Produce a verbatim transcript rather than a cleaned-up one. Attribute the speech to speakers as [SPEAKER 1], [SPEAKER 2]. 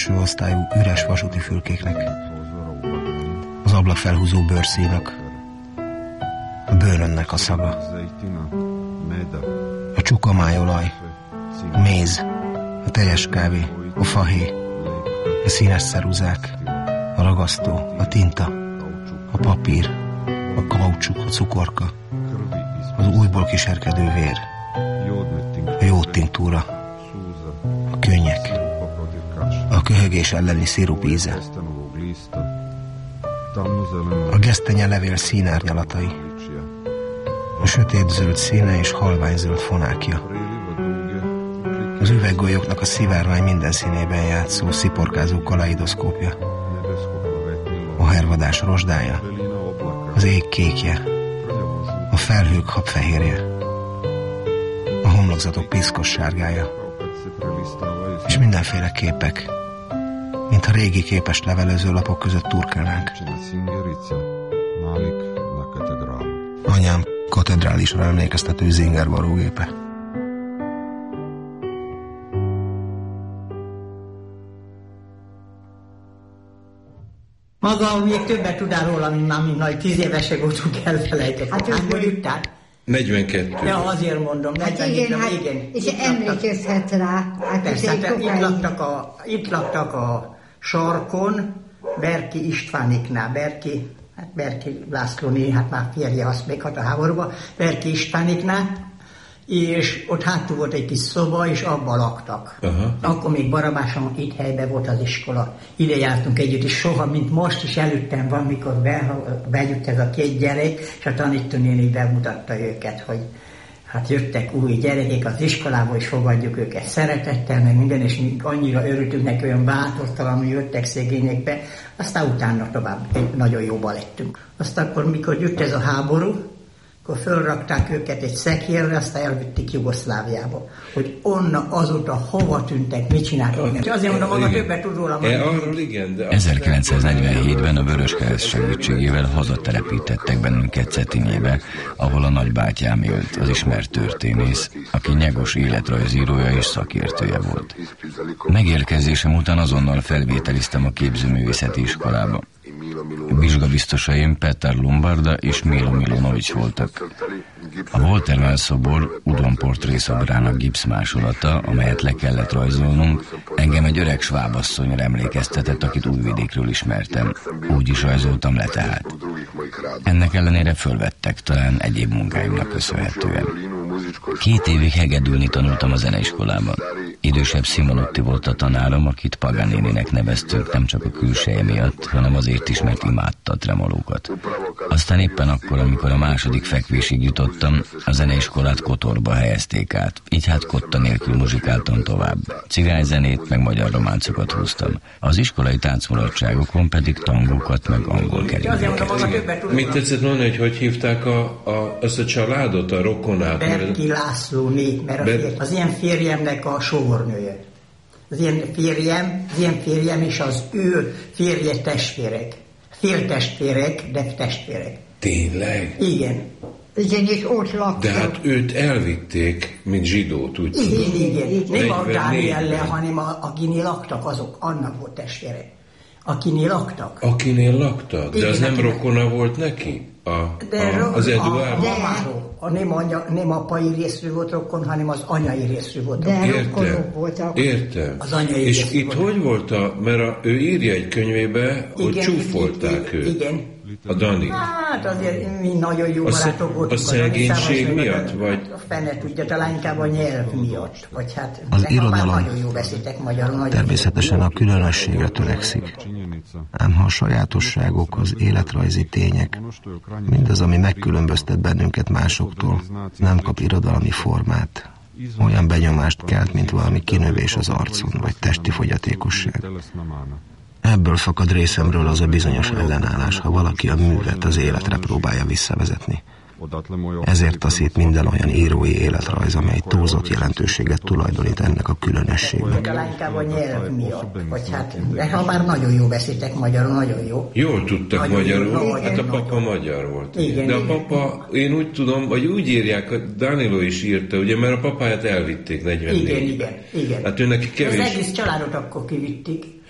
[SPEAKER 1] első osztályú üres vasúti fülkéknek, az ablak felhúzó bőrszínak, a bőrönnek a szaga, a csukamájolaj, a méz, a teljes kávé, a fahéj, a színes ceruzák, a ragasztó, a tinta, a papír, a kaucsuk, a cukorka, az újból kiserkedő vér, a jódtintúra, a könnyek, a köhögés elleni szirup íze, a gesztenyelevél színárnyalatai, a sötétzöld színe és halványzöld fonákja, az üveggolyóknak a szivárvány minden színében játszó, sziporkázó kaleidoszkópja, a hervadás rozsdája, az ég kékje, a felhők habfehérje, a homlokzatok piszkos sárgája, és mindenféle képek, mintha régi képes levelező lapok között turkálnánk. Anyám katedrálisra emlékeztető zingervarógépe.
[SPEAKER 2] Maga még többet tudál róla, mint már mi nagy tíz évesek voltunk, elfelejtett. Hát hány mondjuk
[SPEAKER 3] negyvenkettő.
[SPEAKER 2] Ja, azért mondom.
[SPEAKER 4] Hát igen, hát, igen, és itt emlékezhet rá. Hát
[SPEAKER 2] persze, hát itt, laktak a, itt laktak a sarkon, Berki Istvániknál, Berki, hát Berki Lászlóné, hát már férje azt még hat a háborúba, Berki Istvániknál, és ott hátul volt egy kis szoba, és abban laktak. Uh-huh. Akkor még Barabáson itt helyben volt az iskola. Ide jártunk együtt, és soha, mint most is előttem van, mikor be, bejött ez a két gyerek, és a tanítónéni bemutatta őket, hogy hát jöttek új gyerekek az iskolából, és fogadjuk őket szeretettel, meg minden, és mi annyira örültünk neki, olyan bátortalanul jöttek szegényekbe, aztán utána tovább nagyon jóba lettünk. Aztán akkor, mikor jött ez a háború, akkor fölrakták őket egy szekérre, aztán elvitték Jugoszláviába. Hogy onna azóta hova tűntek, mit csináltak. És azért mondom, maga többet tud róla.
[SPEAKER 5] ezerkilencszáznegyvenhétben a Vöröskereszt segítségével hazatelepítettek bennünket Cetinjébe, ahol a nagybátyám élt, az ismert történész, aki nyegos életrajzírója és szakértője volt. Megérkezésem után azonnal felvételiztem a képzőművészeti iskolába. Vizsgabiztosaim Peter Lumbarda és Milo Milonovics voltak. A Woltermann szobor udonportré szobrának gipszmásolata, amelyet le kellett rajzolnunk, engem egy öreg svábasszonyra emlékeztetett, akit Újvidékről ismertem. Úgy is rajzoltam le tehát. Ennek ellenére fölvettek, talán egyéb munkáimnak köszönhetően. Két évig hegedülni tanultam a zeneiskolában. Idősebb Simonotti volt a tanárom, akit Paganinének neveztünk, nem csak a külseje miatt, hanem azért is, mert imádta a tremolókat. Aztán éppen akkor, amikor a második fekvésig jutottam, a zeneiskolát Kotorba helyezték át. Így hát kotta nélkül muzsikáltam tovább. Cigányzenét, meg magyar románcokat húztam. Az iskolai táncmulatságokon pedig tangókat, meg angol keringőket.
[SPEAKER 3] Mit tetszett mondani, hogy hogy hívták a, a, azt a családot, a rokonát?
[SPEAKER 2] Berki Lászlóné, mert Ber... az ilyen férjemnek a sógornője. Az ilyen férjem, az ilyen férjem és az ő férje testvérek. Féltestvérek, de testvérek.
[SPEAKER 3] Tényleg?
[SPEAKER 2] Igen.
[SPEAKER 4] Igen, és ott laktak.
[SPEAKER 3] De hát őt elvitték, mint zsidót, úgy
[SPEAKER 2] igen,
[SPEAKER 3] tudom.
[SPEAKER 2] Igen, igen. Nem a Dániellel, hanem a, akinél laktak, azok, annak volt testvére. Akinél laktak.
[SPEAKER 3] Akinél laktak? De
[SPEAKER 2] igen,
[SPEAKER 3] az nem
[SPEAKER 2] akinek...
[SPEAKER 3] rokona volt neki? A,
[SPEAKER 2] de
[SPEAKER 3] a, az Eduard?
[SPEAKER 2] A, a, nem, anya, nem apai részről volt rokon, hanem az anyai részről volt rokon.
[SPEAKER 3] Értem,
[SPEAKER 4] voltak.
[SPEAKER 3] értem.
[SPEAKER 2] Az anyai
[SPEAKER 3] és itt volt. Hogy volt a, mert a, ő írja egy könyvébe, hogy
[SPEAKER 2] igen,
[SPEAKER 3] csúfolták őt.
[SPEAKER 2] Igen.
[SPEAKER 3] A Dani.
[SPEAKER 2] Hát azért mi nagyon jó barátok voltunk.
[SPEAKER 3] A szegénység a miatt? Vagy?
[SPEAKER 2] A fene tudja, talán inkább a nyelv miatt. Vagy hát,
[SPEAKER 1] az irodalom
[SPEAKER 2] nagyon jó beszéltek magyarul.
[SPEAKER 1] Természetesen a különösségre törekszik. Ám ha a sajátosságok, az életrajzi tények, mindaz, ami megkülönböztet bennünket másoktól, nem kap irodalmi formát, olyan benyomást kelt, mint valami kinövés az arcon, vagy testi fogyatékosság. Ebből fakad részemről az a bizonyos ellenállás, ha valaki a művet az életre próbálja visszavezetni. Ezért taszít minden olyan írói életrajz, amely túlzott jelentőséget tulajdonít ennek a különösségnek.
[SPEAKER 2] Talán inkább a nyelv miatt, vagy hát, de ha már nagyon jó beszéltek magyarul, nagyon jó.
[SPEAKER 3] Jól tudtak nagyon magyarul,
[SPEAKER 2] jó,
[SPEAKER 3] hát a papa
[SPEAKER 2] nagyon.
[SPEAKER 3] magyar volt.
[SPEAKER 2] Igen,
[SPEAKER 3] de a
[SPEAKER 2] igen.
[SPEAKER 3] papa, én úgy tudom, vagy úgy írják, hogy Danilo is írta, ugye, mert a papáját elvitték negyvennégy.
[SPEAKER 2] Igen, igen, igen.
[SPEAKER 3] Hát ő neki kevés...
[SPEAKER 2] Az egész családot akkor kivitték.